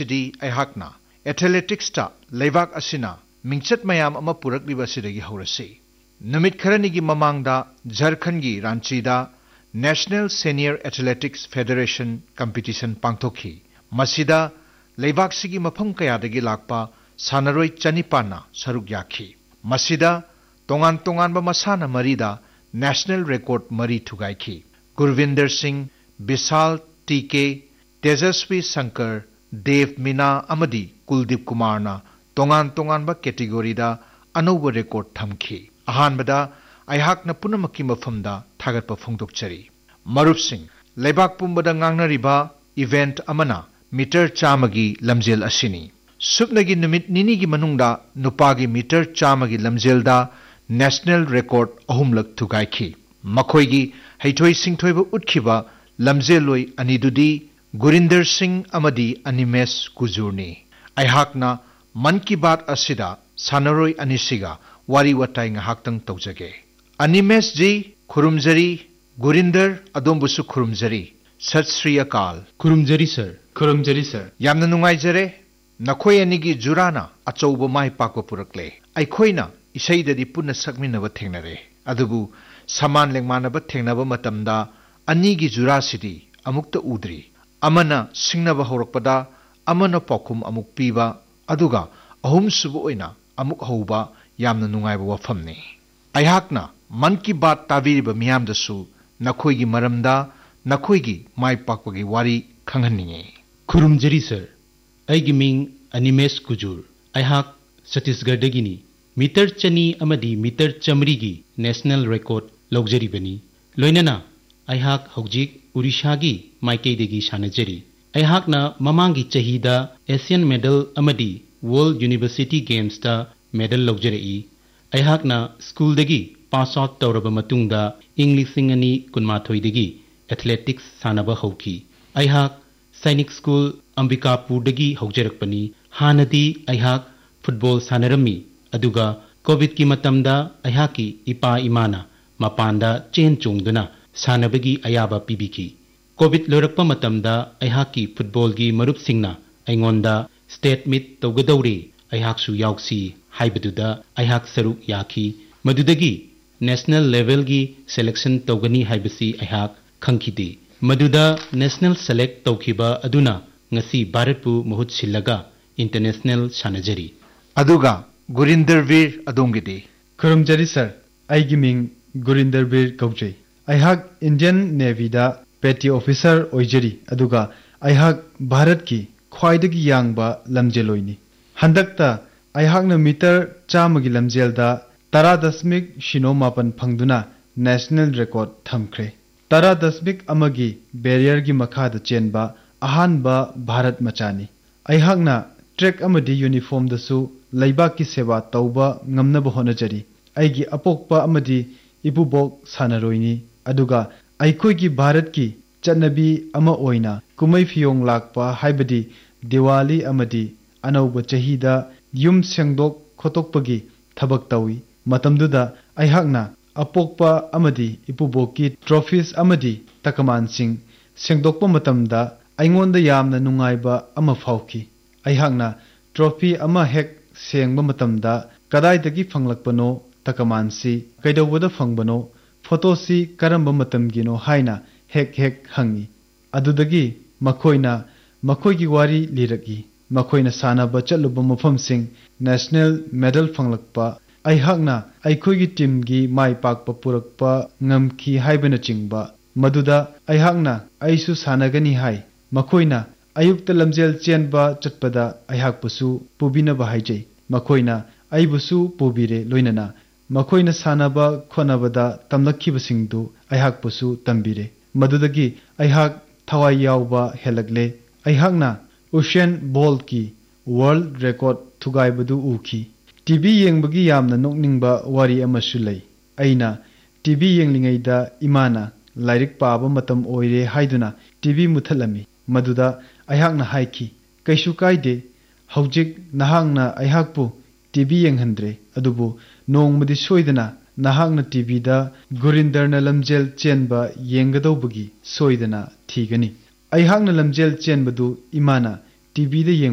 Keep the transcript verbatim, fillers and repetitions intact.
asidi aihakna athletics ta leibak asina mingchat mayam ama purakliba asidagi haurasi numit kharanigi mamangda Jharkhand gi Ranchi da National Senior Athletics Federation competition pangthokhi masida leibak sigi mafam kayadagi lakpa sanaroi chanipana saruk yakhi masida tongan tongan ba masana marida national record mari thugaikhi Gurvinder Singh Bisal T K Tejaswi Shankar Dev Mina amadi Kuldip Kumar na tongan tongan ba category da anova record thamki ahanbada aihakna punamaki mafamda thagatpa phongdokchari Marup Singh leibak pumbada ngangnariba event amana meter chamagi lamjel asini supnagi numit nini gi manungda nupagi meter chamagi lamjelda national record ahumlak thugaikhi makhoigi haithoi singthoiba utkhiba lamjeloi anidudi Gurinder Singh amadi Animesh Kujurni aihakna man ki baat asida sanaroi anisiga wari watai ngahaktang tawjage Animesh ji khurumjari Gurinder adombusu khurumjari Sat Sri Akal khurumjari sir khurumjari sir yamna nungaijare nakhoi anigi jurana achouba mai pakwa purakle aikhoina isaidadi punna sakminaba thengnare adubu saman lengmanaba thengnaba matamda anigi jurasidi amukta udri amana singnaba horakpada amana pakhum amuk piba aduga ahum subu oina amuk hauba yamna nungaiba wafamni aihakna man ki baat tabiriba miyamdasu nakhoigi maramda nakhoigi mai pakpagi wari khanghanninge khurumjari sir aigi ming Animesh Kujur aihak Chhattisgarh dagini meter chani amadi meter chamri gi national record logjari bani loinana aihak hojik Odisha gi maikei degi sanajari aihakna mamangi chahida Asian medal amadi World University Games ta medal logjari aihakna school degi pass out tawraba matungda English singani kunmathoi degi athletics sanaba hauki aihak Sainik School Ambikapur degi haujarakpani hanadi aihak football sanarami aduga covid ki matamda aihaki ipa imana mapanda chen chungduna sanabagi ayaba pibiki covid lorakpa matamda aihaki football gi marup singna aingonda state meet tawgadawri aihak su yauksi haibaduda aihak saruk yaki madudagi national level gi selection tawgani haibasi aihak khangkhidi maduda national select tawkhiba aduna ngasi bharatpu mahut sillaga international sanajari aduga Gurinder Veer adongidi khurumjari sir aigi ming Gurinder Veer kaujai aihak Indian Navy da petty officer oijari aduga aihak Bharat ki khwaidagi yangba lamjeloini handakta aihakna meter chamagi lamjelda tara dasmik shino mapan phangduna national record thamkhre tara dasmik amagi barrier gi makhada chenba ahanba Bharat machani aihakna trek amadi uniform dasu laibak ki seva tauba ngamnaba honajari aigi apokpa amadi ibubok sanaroini aduga aikhoi gi Bharat ki chanabi ama oina kumai phiyong lakpa haibadi Diwali amadi anauba chahida yum sengdok khotokpagi thabak tawi matamduda aihakna apokpa amadi ipuboki trophies amadi takaman sing sengdokpa matamda aingonda yamna nungaiba ama phauki aihakna trophy ama hek sengba matamda kadaidagi phanglakpano takaman si kaidawada phangbano photo si karamba matamgino haina hek hek hangi adudagi makhoina makhoigi wari liragi makhoina sanaba chatluba mafam sing national medal phanglakpa aihakna aikhoigi team gi mai pakpa purakpa ngamki haibana chingba maduda aihakna aisu sanagani hai makhoina ayukta lamjel chenba chatpada aihakpusu pubina bahajai makhoina aibusu pubire loinana makhoina sanaba khonabada tamlakhibasingdu aihakpusu tambire madudagi aihak thawai yauba helagle aihakna Usain Bolt ki world record thugaibadu uki T V yengbagi yamna nokningba wari amasu lei aina T V yenglingaida imana lairik paba matam oire haiduna T V muthalami maduda aihakna haiki kaisu kaide haujik nahangna aihakpu T V yenghandre adubu nongmadi soidana nahangna T V da Gurinderna lamjel chenba yengadawbagi soidana thigani aihakna lamjel chenbadu imana T V da yeng